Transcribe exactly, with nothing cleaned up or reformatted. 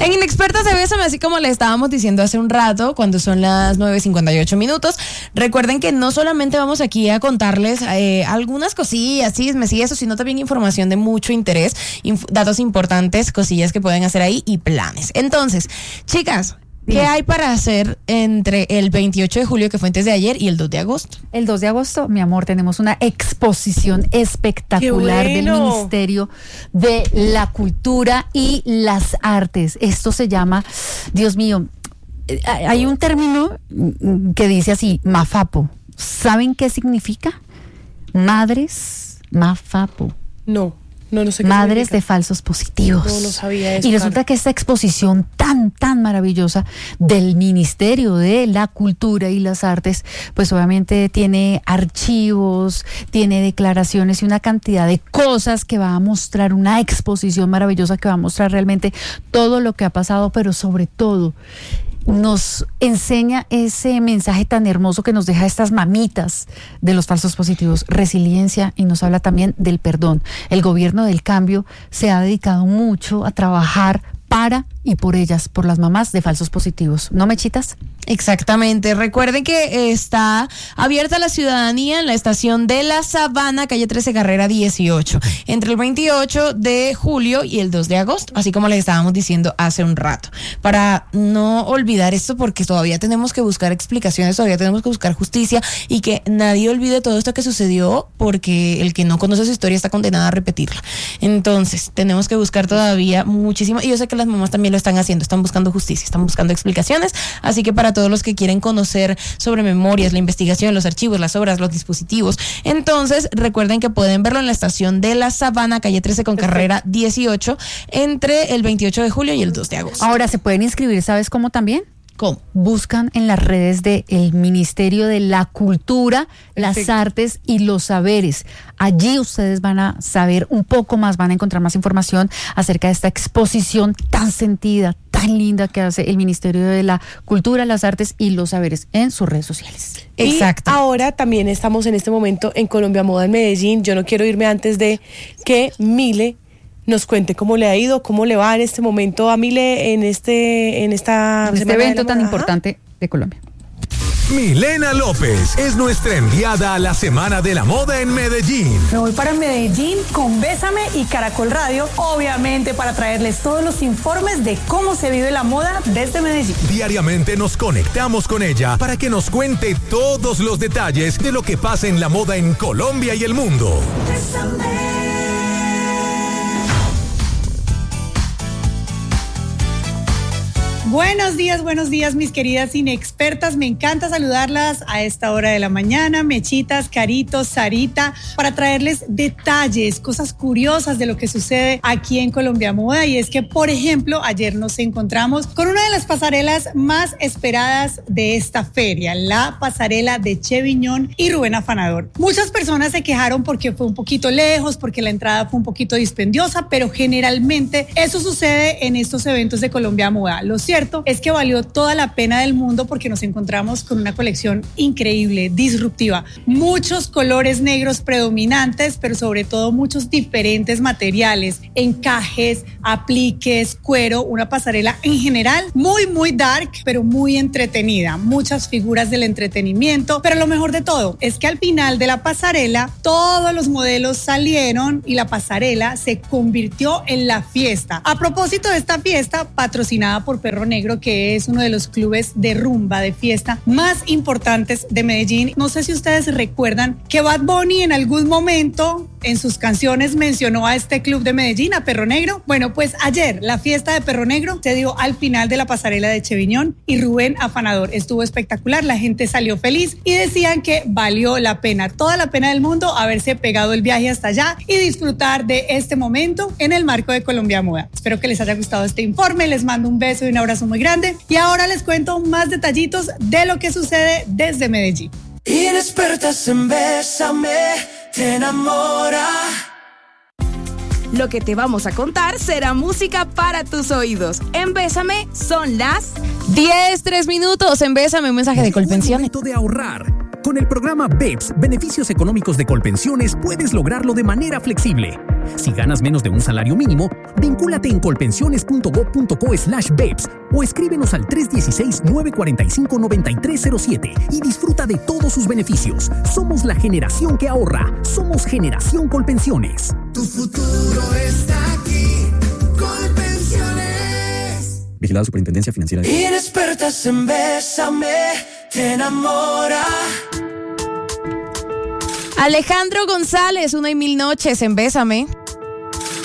En Inexpertas de Bésame, así como le estábamos diciendo hace un rato, cuando son las nueve cincuenta y ocho minutos, recuerden que no solamente vamos aquí a contarles eh, algunas cosillas, chismes y eso, sino también información de mucho interés, inf- datos importantes, cosillas que pueden hacer ahí y planes. Entonces, chicas, ¿qué Dime. hay para hacer entre el veintiocho de julio, que fue antes de ayer, y el dos de agosto? El dos de agosto, mi amor, tenemos una exposición espectacular ¡Qué del bueno! Ministerio de la Cultura y las Artes. Esto se llama, Dios mío, eh, hay un término mm, que dice así, MAFAPO. ¿Saben qué significa? Madres MAFAPO. No, no, no sé qué Madres significa. de falsos positivos. No, no sabía eso, Y resulta Karen. que esta exposición tan, tan maravillosa del Ministerio de la Cultura y las Artes, pues obviamente tiene archivos, tiene declaraciones y una cantidad de cosas que va a mostrar, una exposición maravillosa que va a mostrar realmente todo lo que ha pasado, pero sobre todo nos enseña ese mensaje tan hermoso que nos deja estas mamitas de los falsos positivos, resiliencia, y nos habla también del perdón. El gobierno del cambio se ha dedicado mucho a trabajar para y por ellas, por las mamás de falsos positivos. ¿No, Mechitas? Exactamente. Recuerden que está abierta a la ciudadanía en la estación de La Sabana, calle trece, carrera dieciocho, entre el veintiocho de julio y el dos de agosto, así como les estábamos diciendo hace un rato. Para no olvidar esto, porque todavía tenemos que buscar explicaciones, todavía tenemos que buscar justicia y que nadie olvide todo esto que sucedió, porque el que no conoce su historia está condenado a repetirla. Entonces, tenemos que buscar todavía muchísimo, y yo sé que las mamás también lo están haciendo, están buscando justicia, están buscando explicaciones, así que para todos los que quieren conocer sobre memorias, la investigación, los archivos, las obras, los dispositivos, entonces recuerden que pueden verlo en la estación de La Sabana, calle trece con carrera dieciocho, entre el veintiocho de julio y el dos de agosto. Ahora se pueden inscribir, ¿sabes cómo también? ¿Cómo? Buscan en las redes del Ministerio de la Cultura, las Perfecto. Artes y los Saberes. Allí ustedes van a saber un poco más, van a encontrar más información acerca de esta exposición tan sentida, tan linda que hace el Ministerio de la Cultura, las Artes y los Saberes en sus redes sociales. Exacto. Y ahora también estamos en este momento en Colombia Moda en Medellín. Yo no quiero irme antes de que Mile nos cuente cómo le ha ido, cómo le va en este momento a Mile en este en esta En este semana de evento la tan moda. importante de Colombia. Milena López es nuestra enviada a la Semana de la Moda en Medellín. Me voy para Medellín con Bésame y Caracol Radio, obviamente para traerles todos los informes de cómo se vive la moda desde Medellín. Diariamente nos conectamos con ella para que nos cuente todos los detalles de lo que pasa en la moda en Colombia y el mundo. Buenos días, buenos días, mis queridas inexpertas. Me encanta saludarlas a esta hora de la mañana. Mechitas, Caritos, Sarita, para traerles detalles, cosas curiosas de lo que sucede aquí en Colombia Moda. Y es que, por ejemplo, ayer nos encontramos con una de las pasarelas más esperadas de esta feria, la pasarela de Cheviñón y Rubén Afanador. Muchas personas se quejaron porque fue un poquito lejos, porque la entrada fue un poquito dispendiosa, pero generalmente eso sucede en estos eventos de Colombia Moda. Lo cierto es que valió toda la pena del mundo porque nos encontramos con una colección increíble, disruptiva, muchos colores negros predominantes, pero sobre todo muchos diferentes materiales, encajes, apliques, cuero, una pasarela en general muy muy dark, pero muy entretenida, muchas figuras del entretenimiento, pero lo mejor de todo es que al final de la pasarela todos los modelos salieron y la pasarela se convirtió en la fiesta. A propósito de esta fiesta, patrocinada por Perro Negro, que es uno de los clubes de rumba, de fiesta más importantes de Medellín. No sé si ustedes recuerdan que Bad Bunny en algún momento en sus canciones mencionó a este club de Medellín, a Perro Negro. Bueno, pues ayer la fiesta de Perro Negro se dio al final de la pasarela de Cheviñón y Rubén Afanador. Estuvo espectacular, la gente salió feliz y decían que valió la pena, toda la pena del mundo haberse pegado el viaje hasta allá y disfrutar de este momento en el marco de Colombia Moda. Espero que les haya gustado este informe, les mando un beso y un abrazo muy grande y ahora les cuento más detallitos de lo que sucede desde Medellín. Inexpertas en Bésame, te enamora. Lo que te vamos a contar será música para tus oídos. En Bésame son las diez, tres minutos en Bésame, un mensaje de Llegó el Colpensión. momento de ahorrar. Con el programa B E P S, Beneficios Económicos de Colpensiones, puedes lograrlo de manera flexible. Si ganas menos de un salario mínimo, vincúlate en colpensiones.gov.co slash B E P S o escríbenos al tres uno seis, nueve cuatro cinco, nueve tres cero siete y disfruta de todos sus beneficios. Somos la generación que ahorra. Somos Generación Colpensiones. Tu futuro está aquí. Colpensiones. Vigilada Superintendencia Financiera. Inexpertas en Bésame, te enamora. Alejandro González, una y mil noches en Bésame.